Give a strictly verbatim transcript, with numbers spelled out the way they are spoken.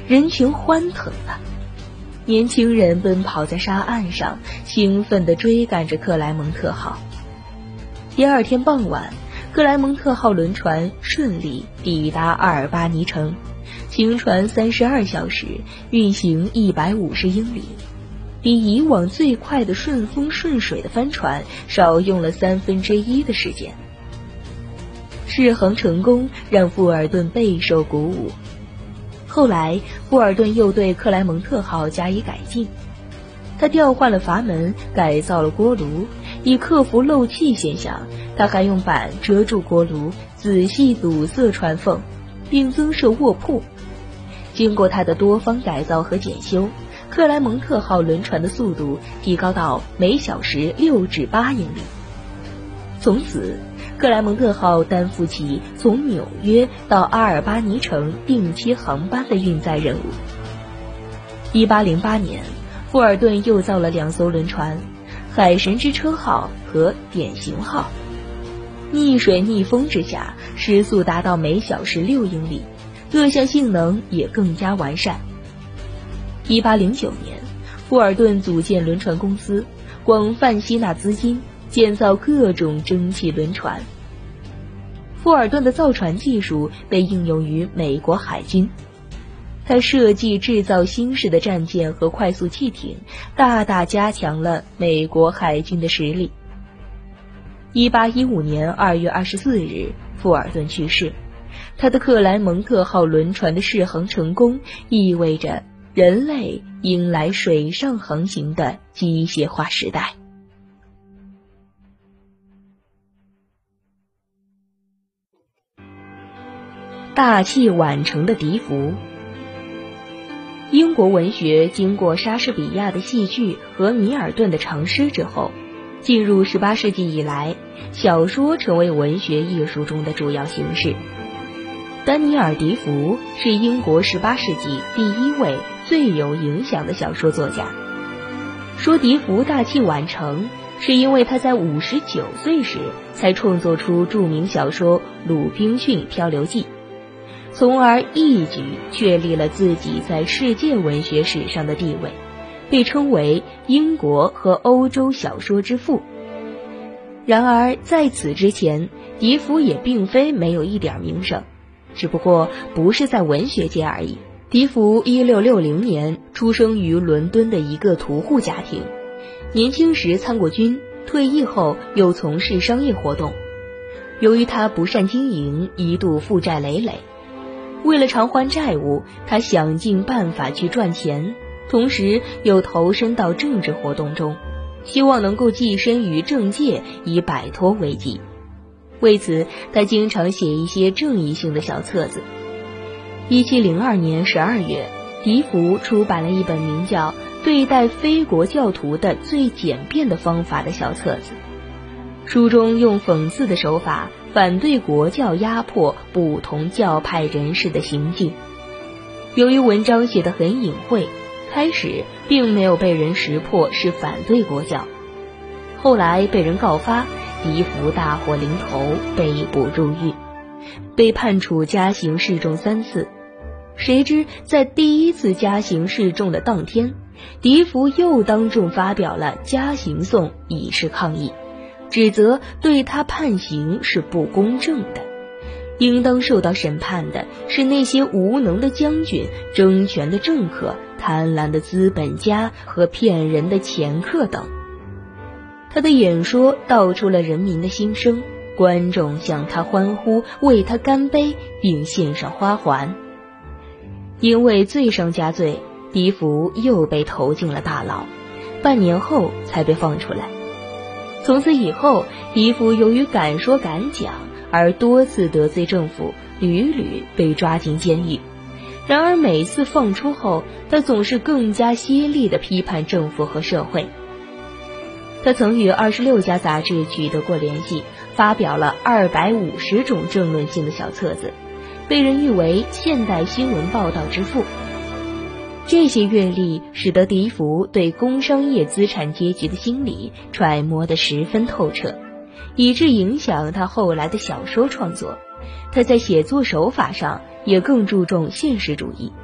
人群欢腾了。年轻人奔跑在沙岸上，兴奋地追赶着克莱蒙特号。第二天傍晚，克莱蒙特号轮船顺利抵达阿尔巴尼城，行船三十二小时，运行一百五十英里，比以往最快的顺风顺水的帆船少用了三分之一的时间。试航成功让富尔顿备受鼓舞。后来富尔顿又对克莱蒙特号加以改进，他调换了阀门，改造了锅炉，以克服漏气现象，他还用板遮住锅炉，仔细堵塞船缝，并增设卧铺。经过他的多方改造和检修，克莱蒙特号轮船的速度提高到每小时六至八英里。从此克莱蒙特号担负起从纽约到阿尔巴尼城定期航班的运载任务。一八零八年，富尔顿又造了两艘轮船，海神之车号和典型号。逆水逆风之下，时速达到每小时六英里，各项性能也更加完善。一八零九年，富尔顿组建轮船公司，广泛吸纳资金，建造各种蒸汽轮船。富尔顿的造船技术被应用于美国海军，他设计制造新式的战舰和快速汽艇，大大加强了美国海军的实力。一八一五年二月二十四日，富尔顿去世。他的克莱蒙特号轮船的试航成功，意味着人类迎来水上航行的机械化时代。大器晚成的笛福。英国文学经过莎士比亚的戏剧和米尔顿的长诗之后，进入十八世纪以来，小说成为文学艺术中的主要形式。丹尼尔·笛福是英国十八世纪第一位最有影响的小说作家。说笛福大器晚成，是因为他在五十九岁时才创作出著名小说《鲁滨逊漂流记》，从而一举确立了自己在世界文学史上的地位，被称为英国和欧洲小说之父。然而在此之前，笛福也并非没有一点名声，只不过不是在文学界而已。笛福一六六零年出生于伦敦的一个屠户家庭，年轻时参过军，退役后又从事商业活动。由于他不善经营，一度负债累累。为了偿还债务，他想尽办法去赚钱，同时又投身到政治活动中，希望能够跻身于政界，以摆脱危机。为此，他经常写一些正义性的小册子。一七零二年十二月，笛福出版了一本名叫《对待非国教徒的最简便的方法》的小册子，书中用讽刺的手法反对国教压迫不同教派人士的行径。由于文章写得很隐晦，开始并没有被人识破是反对国教，后来被人告发，笛福大祸临头，被捕入狱，被判处加刑示众三次。谁知在第一次加刑示众的当天，笛福又当众发表了加刑颂，以示抗议，指责对他判刑是不公正的，应当受到审判的是那些无能的将军、争权的政客、贪婪的资本家和骗人的掮客等。他的演说道出了人民的心声，观众向他欢呼，为他干杯，并献上花环。因为罪上加罪，笛福又被投进了大牢，半年后才被放出来。从此以后，笛福由于敢说敢讲而多次得罪政府，屡屡被抓进监狱。然而每次放出后，他总是更加犀利地批判政府和社会。他曾与二十六家杂志取得过联系，发表了二百五十种政论性的小册子，被人誉为现代新闻报道之父。这些阅历使得笛福对工商业资产阶级的心理揣摩得十分透彻，以致影响他后来的小说创作。他在写作手法上也更注重现实主义，